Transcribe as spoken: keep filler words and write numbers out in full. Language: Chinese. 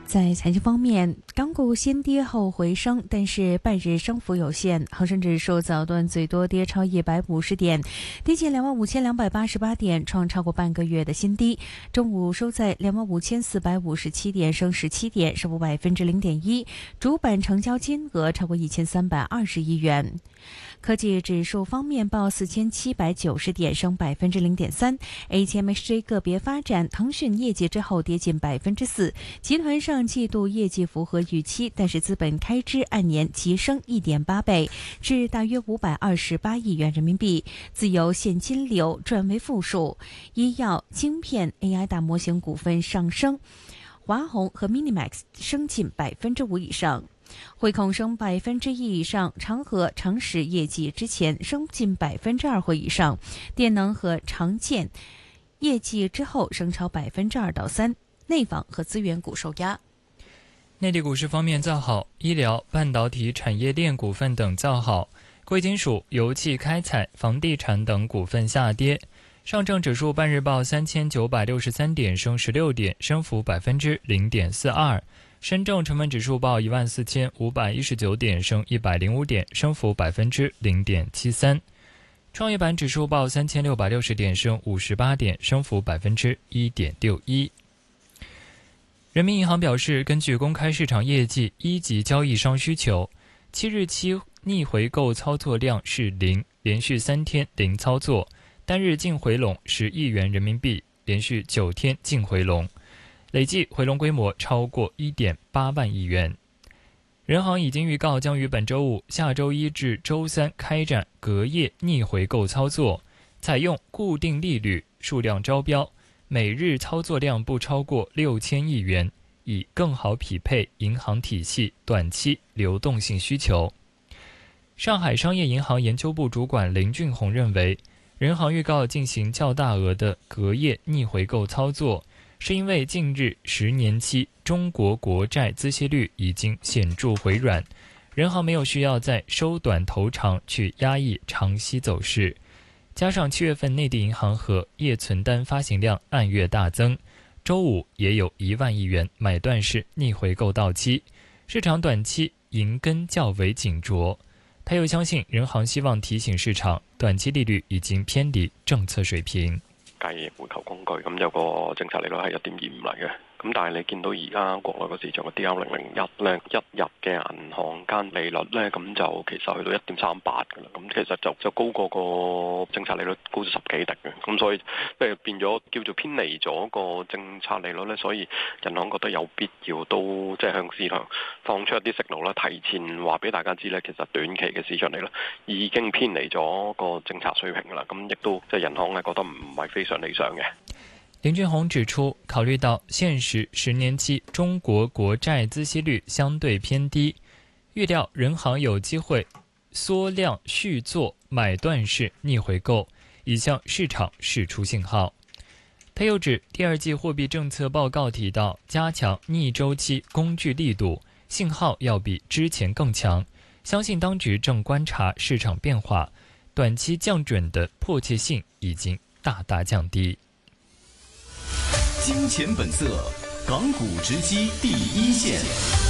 在财经方面，港股先跌后回升，但是半日升幅有限。恒生指数早段最多跌超一百五十点，跌近两万五千两百八十八点，创超过半个月的新低。中午收在两万五千四百五十七点，升十七点，升幅百分之零点一。主板成交金额超过一千三百二十亿元。科技指数方面报四千七百九十点，升百分之零点三。A T M X J 个别发展，腾讯业绩之后跌近百分之四，集团上季度业绩符合预期，但是资本开支按年急升一点八倍，至大约五百二十八亿元人民币，自由现金流转为负数。医药、晶片、A I 大模型股份上升，华虹和 Minimax 升近百分之五以上。汇控升百分之一以上，长和、长实业绩之前升近百分之二或以上，电能和长建业绩之后升超百分之二到三。内房和资源股受压。 内地股市方面较好，医疗、半导体产业链股份等较好，贵金属、油气开采、房地产等股份下跌。上证指数半日报三千九百六十三点，升十六点，升幅百分之零点四二。深证成分指数报一万四千五百一十九点，升一百零五点，升幅百分之零点七三。创业板指数报三千六百六十点，升五十八点，升幅百分之一点六一。人民银行表示，根据公开市场业绩，一级交易商需求，七日期逆回购操作量是零，连续三天零操作，单日净回笼十亿元人民币，连续九天净回笼。累计回笼规模超过 一点八万亿元。人行已经预告将于本周五、下周一至周三开展隔夜逆回购操作，采用固定利率、数量招标，每日操作量不超过六千亿元，以更好匹配银行体系短期流动性需求。上海商业银行研究部主管林俊宏认为，人行预告进行较大额的隔夜逆回购操作，是因为近日十年期中国国债孳息率已经显著回软，人行没有需要再收短投长去压抑长息走势，加上七月份内地银行和业存单发行量按月大增，周五也有一万亿元买断式逆回购到期，市场短期银根较为紧着。他又相信人行希望提醒市場，短期利率已經偏離政策水平。 計回購工具咁有個政策利率係一點二五嚟嘅，咁但係你見到而家國內個市場嘅 D R 零零一咧，一日嘅銀行間利率咧，咁就其實去到一點三八㗎啦，咁其實就就高過個政策利率高咗十幾滴嘅，咁所以即係變咗叫做偏離咗個政策利率咧，所以銀行覺得有必要都即係向市場放出一啲 signal 啦，提前話俾大家知咧，其實短期嘅市場利率已經偏離咗個政策水平㗎啦，咁亦都即係銀行係覺得唔係非常理想嘅。 林俊宏指出，考慮到現時十年期中國國債孳息率相對偏低，預料人行有機會縮量續做買斷式逆回購，以向市場釋出信號。他又指，第二季貨幣政策報告提到，加強逆周期工具力度，信號要比之前更強，相信當局正觀察市場變化，短期降準的迫切性已經大大降低。 金錢本色，港股直擊第一線。